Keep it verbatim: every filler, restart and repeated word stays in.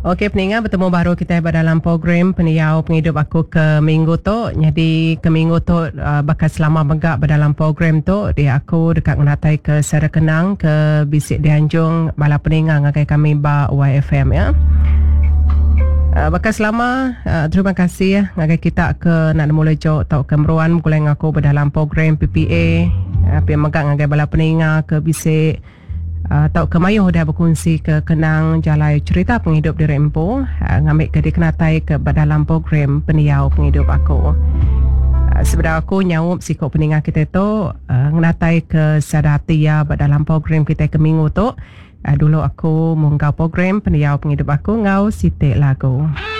Okey peningan, bertemu baru kita dalam program Peniau Penghidup Aku ke minggu tu. Jadi ke minggu tu uh, bakal selama megak dalam program tu di aku dekat menatai ke Sara Kenang ke Bisik Dianjung bala peningan ngagai kami ba Y F M ya. Uh, bakal selama uh, terima kasih ya ngagai kita ke nak mula jauh tau kemeruan mulai ngaku dalam program P P A uh, pi megak ngagai bala peningan ke Bisik Uh, tau kemayuh dah berkongsi ke kenang jalai cerita penghidup diri empu uh, ngambil ke dikenatai ke dalam program Peniau Penghidup Aku. Uh, sebenarnya aku nyawup sikap peningan kita tu uh, ngenatai ke Sadatia dalam program kita ke minggu tu. Uh, dulu aku menggau program Peniau Penghidup Aku ngau sitik lagu.